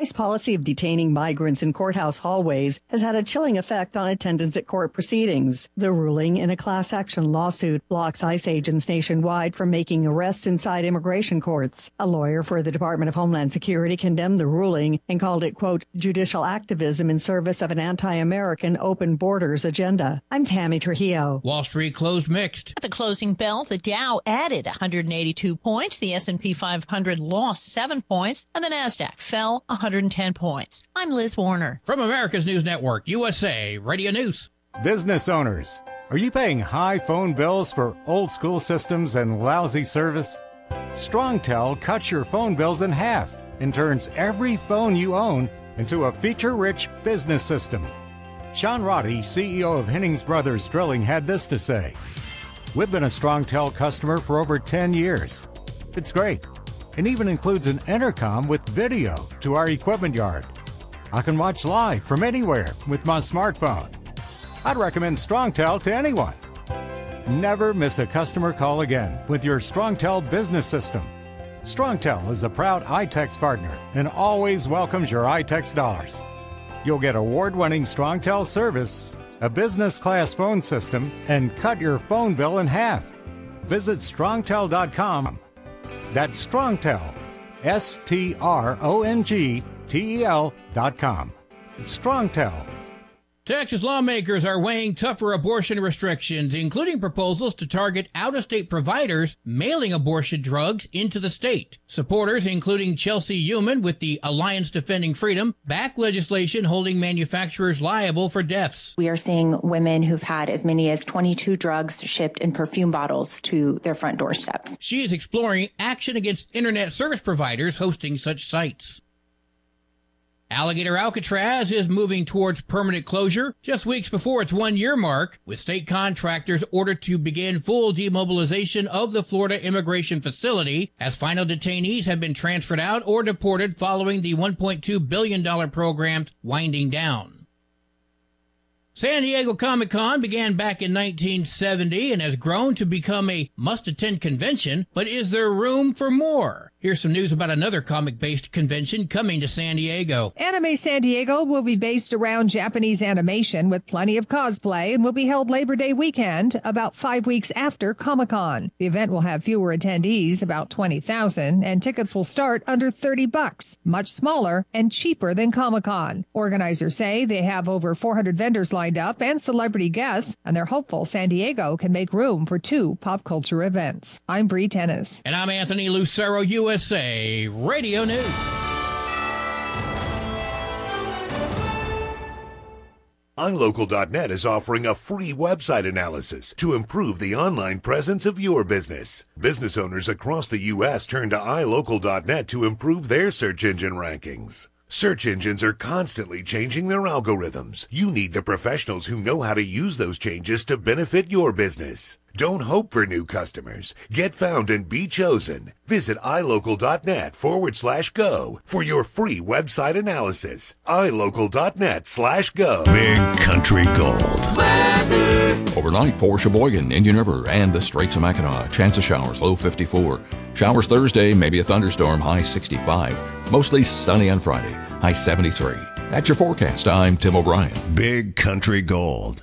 ICE policy of detaining migrants in courthouse hallways has had a chilling effect on attendance at court proceedings. The ruling in a class action lawsuit blocks ICE agents nationwide from making arrests inside immigration courts. A lawyer for the Department of Homeland Security condemned the ruling and called it, quote, judicial activism in service of an anti-American open borders agenda. I'm Tammy Trujillo. Wall Street closed mixed. At the closing bell, the Dow added 182 points, the S&P 500 lost 7 points, and the Nasdaq fell 110 points. I'm Liz Warner. From America's News Network, USA Radio News. Business owners, are you paying high phone bills for old school systems and lousy service? StrongTel cuts your phone bills in half and turns every phone you own into a feature-rich business system. Sean Roddy, CEO of Hennings Brothers Drilling, had this to say. We've been a StrongTel customer for over 10 years. It's great. It even includes an intercom with video to our equipment yard. I can watch live from anywhere with my smartphone. I'd recommend StrongTel to anyone. Never miss a customer call again with your StrongTel business system. StrongTel is a proud iTex partner and always welcomes your iTex dollars. You'll get award-winning StrongTel service, a business-class phone system, and cut your phone bill in half. Visit strongtel.com. That's StrongTel, StrongTel.com. It's StrongTel. Texas lawmakers are weighing tougher abortion restrictions, including proposals to target out-of-state providers mailing abortion drugs into the state. Supporters, including Chelsea Human with the Alliance Defending Freedom, back legislation holding manufacturers liable for deaths. We are seeing women who've had as many as 22 drugs shipped in perfume bottles to their front doorsteps. She is exploring action against internet service providers hosting such sites. Alligator Alcatraz is moving towards permanent closure just weeks before its one-year mark, with state contractors ordered to begin full demobilization of the Florida immigration facility as final detainees have been transferred out or deported following the $1.2 billion program winding down. San Diego Comic-Con began back in 1970 and has grown to become a must-attend convention, but is there room for more? Here's some news about another comic-based convention coming to San Diego. Anime San Diego will be based around Japanese animation with plenty of cosplay and will be held Labor Day weekend, about 5 weeks after Comic-Con. The event will have fewer attendees, about 20,000, and tickets will start under $30, much smaller and cheaper than Comic-Con. Organizers say they have over 400 vendors lined up and celebrity guests, and they're hopeful San Diego can make room for 2 pop culture events. I'm Bree Tennis. And I'm Anthony Lucero, USA Radio News. iLocal.net is offering a free website analysis to improve the online presence of your business. Business owners across the U.S. turn to iLocal.net to improve their search engine rankings. Search engines are constantly changing their algorithms. You need the professionals who know how to use those changes to benefit your business. Don't hope for new customers. Get found and be chosen. Visit iLocal.net/go for your free website analysis. iLocal.net/go. Big Country Gold. Weather. Overnight for Sheboygan, Indian River, and the Straits of Mackinac. Chance of showers, low 54. Showers Thursday, maybe a thunderstorm, high 65. Mostly sunny on Friday, high 73. That's your forecast. I'm Tim O'Brien. Big Country Gold.